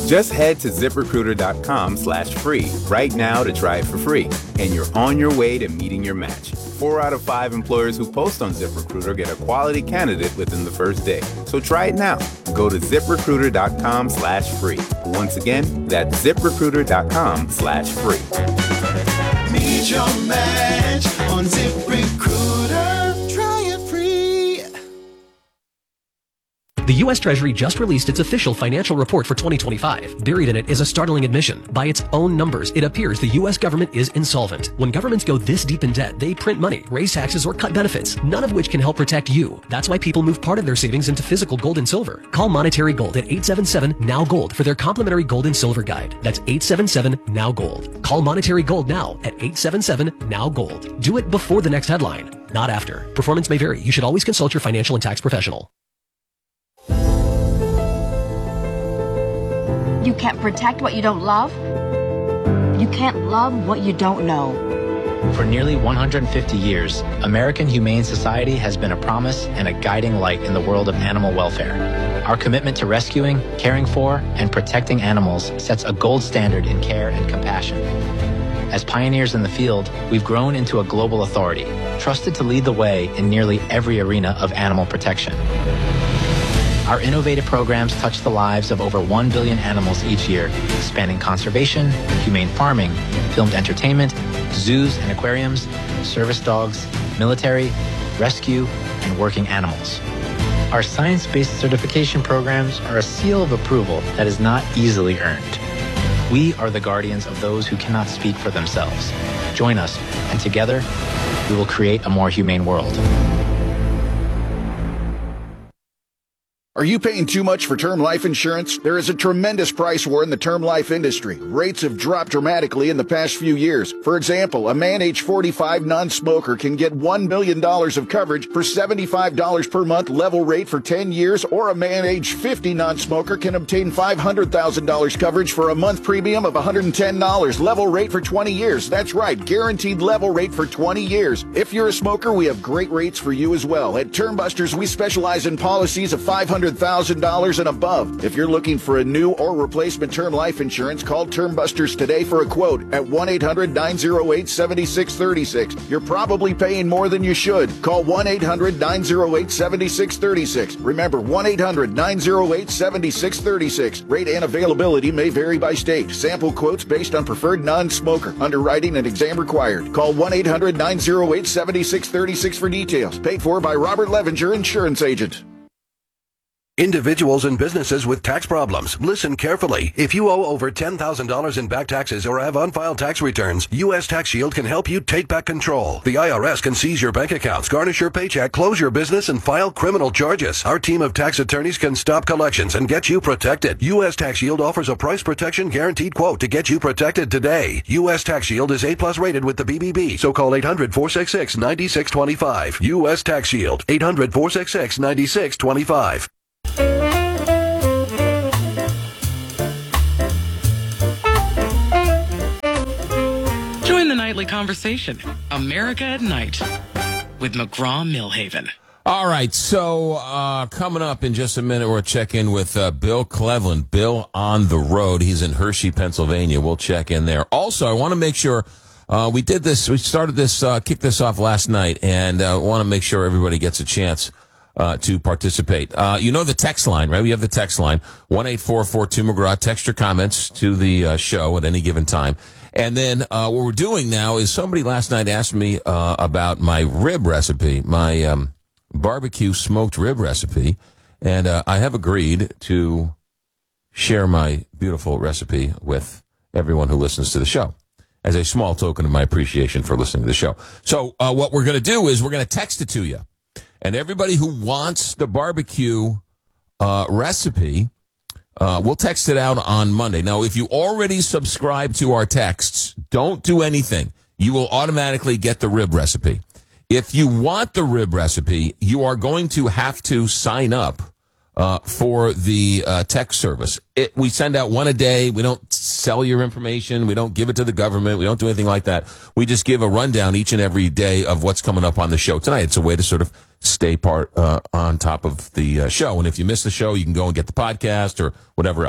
Just head to ZipRecruiter.com/free right now to try it for free, and you're on your way to meeting your match. 4 out of 5 employers who post on ZipRecruiter get a quality candidate within the first day. So try it now. Go to ZipRecruiter.com/free. Once again, that's ZipRecruiter.com/free. Meet your match on ZipRecruiter. Try it free. The U.S. Treasury just released its official financial report for 2025. Buried in it is a startling admission. By its own numbers, it appears the U.S. government is insolvent. When governments go this deep in debt, they print money, raise taxes, or cut benefits, none of which can help protect you. That's why people move part of their savings into physical gold and silver. Call Monetary Gold at 877-NOW-GOLD for their complimentary gold and silver guide. That's 877-NOW-GOLD. Call Monetary Gold now at 877-NOW-GOLD. Do it before the next headline, not after. Performance may vary. You should always consult your financial and tax professional. You can't protect what you don't love. You can't love what you don't know. For nearly 150 years, American Humane Society has been a promise and a guiding light in the world of animal welfare. Our commitment to rescuing, caring for, and protecting animals sets a gold standard in care and compassion. As pioneers in the field, we've grown into a global authority, trusted to lead the way in nearly every arena of animal protection. Our innovative programs touch the lives of over 1 billion animals each year, spanning conservation, humane farming, filmed entertainment, zoos and aquariums, service dogs, military, rescue, and working animals. Our science-based certification programs are a seal of approval that is not easily earned. We are the guardians of those who cannot speak for themselves. Join us, and together, we will create a more humane world. Are you paying too much for term life insurance? There is a tremendous price war in the term life industry. Rates have dropped dramatically in the past few years. For example, a man age 45 non-smoker can get $1 million of coverage for $75 per month level rate for 10 years, or a man age 50 non-smoker can obtain $500,000 coverage for a month premium of $110 level rate for 20 years. That's right, guaranteed level rate for 20 years. If you're a smoker, we have great rates for you as well. At Term Busters, we specialize in policies of $500,000 and above. If you're looking for a new or replacement term life insurance, call Term Busters today for a quote at 1-800-908-7636. You're probably paying more than you should. Call 1-800-908-7636. Remember, 1-800-908-7636. Rate and availability may vary by state. Sample quotes based on preferred non-smoker. Underwriting and exam required. Call 1-800-908-7636 for details. Paid for by Robert Levenger, Insurance Agent. Individuals and businesses with tax problems, listen carefully. If you owe over $10,000 in back taxes or have unfiled tax returns, U.S. Tax Shield can help you take back control. The IRS can seize your bank accounts, garnish your paycheck, close your business, and file criminal charges. Our team of tax attorneys can stop collections and get you protected. U.S. Tax Shield offers a price protection guaranteed quote to get you protected today. U.S. Tax Shield is A+ rated with the BBB, so call 800-466-9625. U.S. Tax Shield, 800-466-9625. Join the nightly conversation, America at Night, with McGraw-Milhaven. All right, so coming up in just a minute, we'll check in with Bill Cleveland. Bill on the road. He's in Hershey, Pennsylvania. We'll check in there. Also, I want to make sure we kicked this off last night, and want to make sure everybody gets a chance to participate. You know the text line, right? We have the text line, 1-844-2-McGraw. Text your comments to the show at any given time. And then what we're doing now is somebody last night asked me about my rib recipe, my barbecue smoked rib recipe, and I have agreed to share my beautiful recipe with everyone who listens to the show as a small token of my appreciation for listening to the show. So what we're going to do is we're going to text it to you. And everybody who wants the barbecue recipe, we'll text it out on Monday. Now, if you already subscribe to our texts, don't do anything. You will automatically get the rib recipe. If you want the rib recipe, you are going to have to sign up for the text service. We send out one a day. We don't sell your information. We don't give it to the government. We don't do anything like that. We just give a rundown each and every day of what's coming up on the show tonight. It's a way to sort of stay on top of the show. And if you miss the show, you can go and get the podcast or whatever else.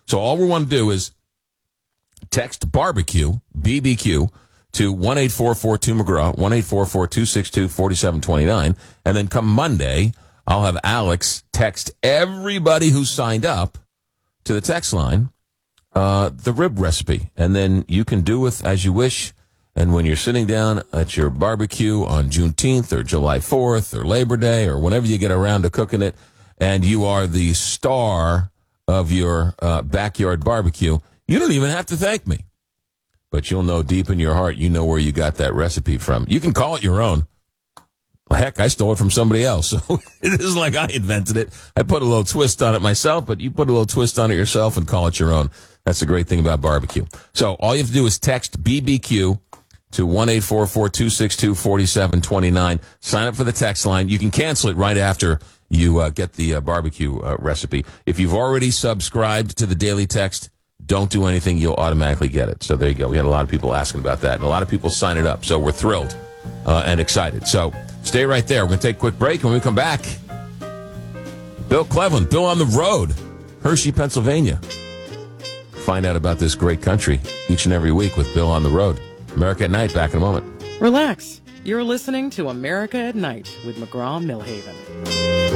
So all we want to do is text barbecue, BBQ, to 1-844-2McGraw, 1-844-262-4729. And then come Monday, I'll have Alex text everybody who signed up to the text line the rib recipe. And then you can do with as you wish. And when you're sitting down at your barbecue on Juneteenth or July 4th or Labor Day or whenever you get around to cooking it, and you are the star of your backyard barbecue, you don't even have to thank me. But you'll know deep in your heart, you know where you got that recipe from. You can call it your own. Heck, I stole it from somebody else. So it isn't like I invented it. I put a little twist on it myself, but you put a little twist on it yourself and call it your own. That's the great thing about barbecue. So all you have to do is text BBQ to 1-844-262-4729. Sign up for the text line. You can cancel it right after you get the barbecue recipe. If you've already subscribed to the Daily Text, don't do anything. You'll automatically get it. So there you go. We had a lot of people asking about that, and a lot of people signing up. So we're thrilled and excited. So stay right there. We're going to take a quick break. When we come back, Bill Cleveland, Bill on the Road, Hershey, Pennsylvania. Find out about this great country each and every week with Bill on the Road. America at Night, back in a moment. Relax. You're listening to America at Night with McGraw Millhaven.